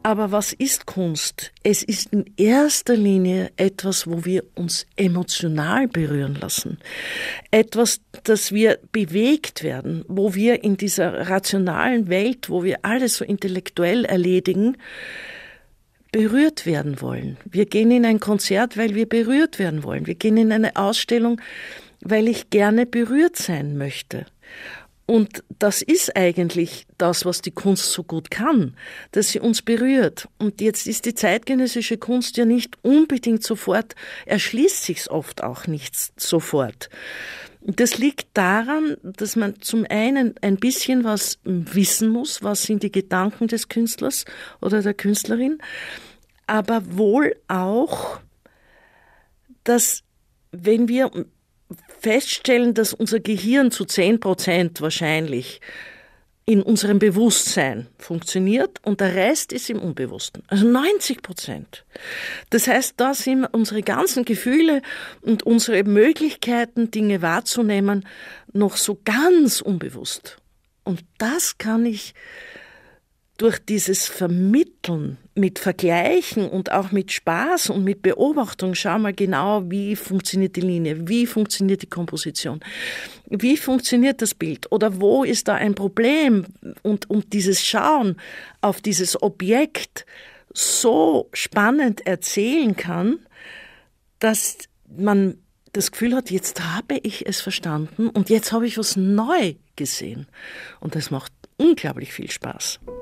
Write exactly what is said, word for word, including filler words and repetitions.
Aber was ist Kunst? Es ist in erster Linie etwas, wo wir uns emotional berühren lassen. Etwas, dass wir bewegt werden, wo wir in dieser rationalen Welt, wo wir alles so intellektuell erledigen, berührt werden wollen. Wir gehen in ein Konzert, weil wir berührt werden wollen. Wir gehen in eine Ausstellung, weil ich gerne berührt sein möchte. Und das ist eigentlich das, was die Kunst so gut kann, dass sie uns berührt. Und jetzt ist die zeitgenössische Kunst ja nicht unbedingt sofort, erschließt sich's oft auch nicht sofort. Das liegt daran, dass man zum einen ein bisschen was wissen muss, was sind die Gedanken des Künstlers oder der Künstlerin, aber wohl auch, dass wenn wir feststellen, dass unser Gehirn zu zehn Prozent wahrscheinlich in unserem Bewusstsein funktioniert und der Rest ist im Unbewussten. Also neunzig Prozent. Das heißt, da sind unsere ganzen Gefühle und unsere Möglichkeiten, Dinge wahrzunehmen, noch so ganz unbewusst. Und das kann ich durch dieses Vermitteln mit Vergleichen und auch mit Spaß und mit Beobachtung, schau mal genau, wie funktioniert die Linie, wie funktioniert die Komposition, wie funktioniert das Bild oder wo ist da ein Problem und, und dieses Schauen auf dieses Objekt so spannend erzählen kann, dass man das Gefühl hat, jetzt habe ich es verstanden und jetzt habe ich was neu gesehen. Und das macht unglaublich viel Spaß.